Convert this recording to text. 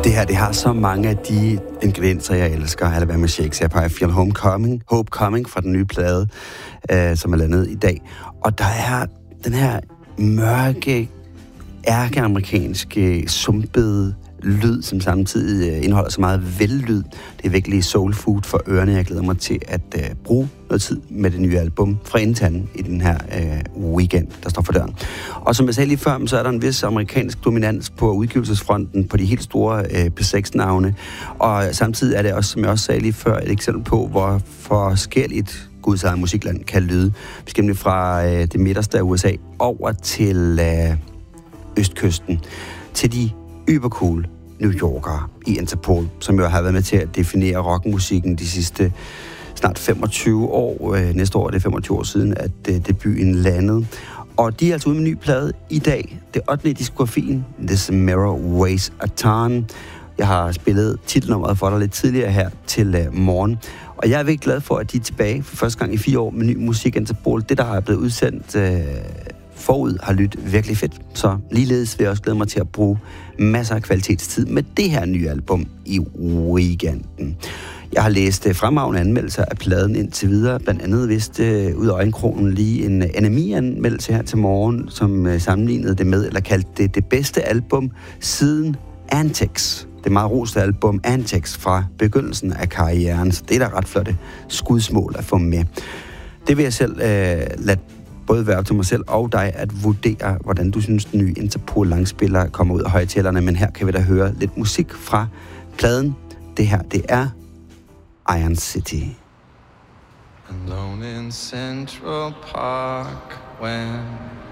Det her, det har så mange af de ingredienser, jeg elsker. Alabama Shakespeare, I Feel Hope Coming fra den nye plade, som er landet i dag. Og der er den her mørke, ærkeamerikanske, sumpede lyd, som samtidig indeholder så meget vellyd. Det er virkelig soul food for ørerne. Jeg glæder mig til at bruge noget tid med det nye album fra Indtanden i den her weekend, der står for døren. Og som jeg sagde lige før, så er der en vis amerikansk dominans på udgivelsesfronten på de helt store P6-navne. Og samtidig er det også, som jeg også sagde lige før, et eksempel på, hvor forskelligt Guds eget musikland kan lyde. Vi skal nemlig fra det midterste af USA over til østkysten, til de ybercool New Yorker i Interpol, som jo har været med til at definere rockmusikken de sidste snart 25 år. Næste år er det 25 år siden, at debuten landede. Og de er altså ude med en ny plade i dag. Det 8. i diskografien, This Mirror Weighs a Ton. Jeg har spillet titelnummeret for dig lidt tidligere her til morgen. Og jeg er virkelig glad for, at de er tilbage for første gang i 4 år med ny musik. Interpol, det der er blevet udsendt forud, har lyttet virkelig fedt. Så ligeledes vil jeg også glæde mig til at bruge masser af kvalitetstid med det her nye album i weekenden. Jeg har læst fremragende anmeldelser af pladen indtil videre. Blandt andet vist ud af øjenkrogen lige en NME-anmeldelse her til morgen, som sammenlignede det med, eller kaldte det bedste album siden Antics. Det meget roste album Antics fra begyndelsen af karrieren. Så det er da ret flotte skudsmål at få med. Det vil jeg selv lade både være til mig selv og dig at vurdere, hvordan du synes, den nye Interpol langspiller kommer ud af højtalerne. Men her kan vi da høre lidt musik fra pladen. Det her, det er Iron City. Alone in Central Park when